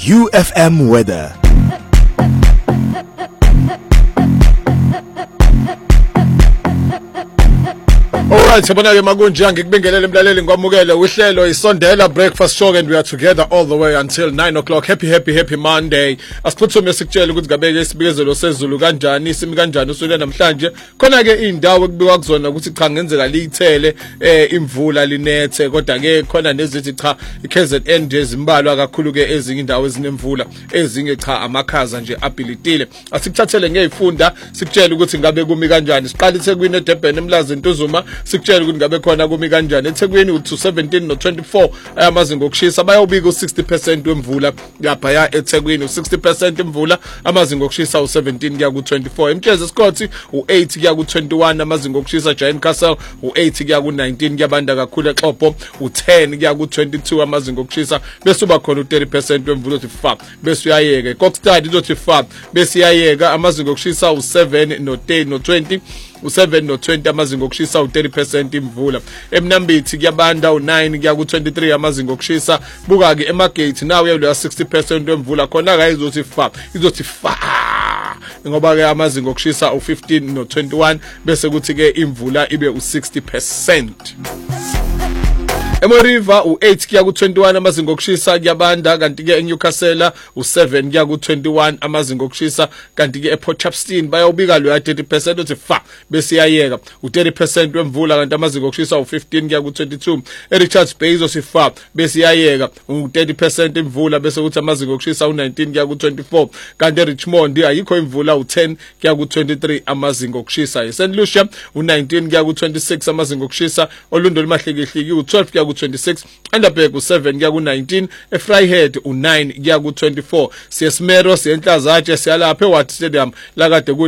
UFM weather. Alright, sabona ke makunjani ngikubingelele emlaleli ngwamukele uhlelo isondela breakfast show and we are together all the way until 9 o'clock. Happy Monday. Asiphuthume sikutshela ukuthi ngabeke isibikezelo sezulu kanjani, isimi kanjani usuku namhlanje. Khona ke indawo ekubikwa kuzona ukuthi cha ngenzeka lithele imvula linethe kodwa ke khona nezithi cha iKZN nje zimbalwa kakhulu ke ezinye indawo ezinemvula, ezinye cha amakhaza nje abilitile. Asikuthathele ngeyifunda sikutshela ukuthi ngabe kumi kanjani. Siqala eThekwini eDurban eMlazi Ntuzuma sikutshela ukuthi ngabe khona kumi kanjani. eThekwini u217 no24 amazinga okushisa bayobika u60% wemvula lapha ya eThekwini u60% imvula amazinga okushisa u17 kuya ku24. eMtshezi Isikhothi u8 kuya ku21 amazinga okushisa. Giant Castle u8 kuya ku19 kuyabanda kakhulu. eXhopo u10 kuya ku22 amazinga okushisa bese uba khona u30% wemvula othi fuck bese uyayeka. eKokstad izothi fuck bese iyayeka amazinga okushisa u7 no10 no20 u7 no20 amazinga okushisa u30% imvula. eMnambithi kuyabanda u9 kuya ku23 amazinga okushisa. Buka ke eMagate nawe uya 60% wemvula khona ka izothi fa ngoba ke amazinga okushisa u15 no21 bese kuthi ke imvula ibe u60%. eMoriva u8 kuya ku21 amazinga okushisa kuyabanda kanti ke eNewcastle u7 kuya ku21 amazinga okushisa kanti ke ePort Shepstone bayobika lo ya 30% othi fa bese iyayeka u30% wemvula kanti amazinga okushisa u15 kuya ku22. eRichards Bay izosifa bese iyayeka u30% imvula bese kuthi amazinga okushisa u19 kuya ku24 kanti eRichmond ayikho imvula u10 kuya ku23 amazinga okushisa. eSt Lucia u19 kuya ku26 amazinga okushisa. oLundolo Mahlekihliki u12 kuya ku26 Enderberg u7 kuya ku19 eFryhead u9 kuya ku24. siyesmero siyenhlazatshe siyalapha eWatt Stadium la kade